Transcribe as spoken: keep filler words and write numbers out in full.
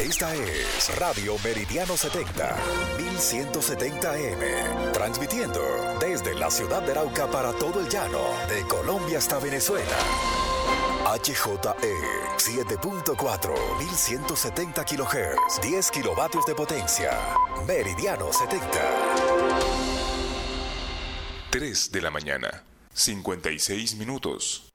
Esta es Radio Meridiano setenta, mil ciento setenta A M, transmitiendo desde la ciudad de Arauca para todo el llano, de Colombia hasta Venezuela. H J E siete punto cuatro, mil ciento setenta kilohertz, diez kilovatios de potencia. Meridiano setenta. tres de la mañana, cincuenta y seis minutos.